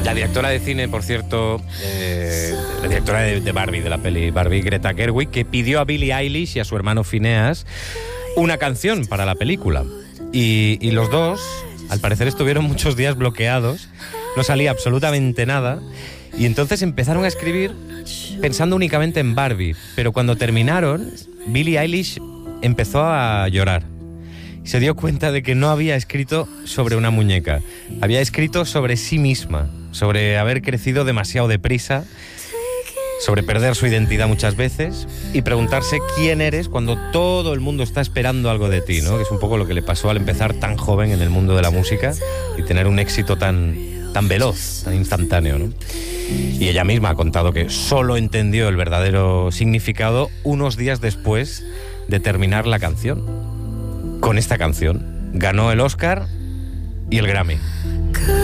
La directora de cine, por cierto, la directora de Barbie, de la peli Barbie, Greta Gerwig, que pidió a Billie Eilish y a su hermano Phineas una canción para la película. Y los dos, al parecer, estuvieron muchos días bloqueados, no salía absolutamente nada, y entonces empezaron a escribir pensando únicamente en Barbie. Pero cuando terminaron, Billie Eilish empezó a llorar. Se dio cuenta de que no había escrito sobre una muñeca, había escrito sobre sí misma, sobre haber crecido demasiado deprisa, sobre perder su identidad muchas veces y preguntarse quién eres cuando todo el mundo está esperando algo de ti, ¿no? Que es un poco lo que le pasó al empezar tan joven en el mundo de la música y tener un éxito tan veloz, tan instantáneo, ¿no? Y ella misma ha contado que solo entendió el verdadero significado unos días después de terminar la canción. Con esta canción ganó el Oscar y el Grammy.